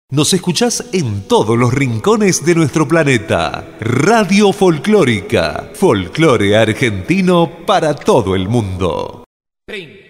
Nos escuchás en todos los rincones de nuestro planeta. Radio Folclórica. Folclore argentino para todo el mundo. Trin.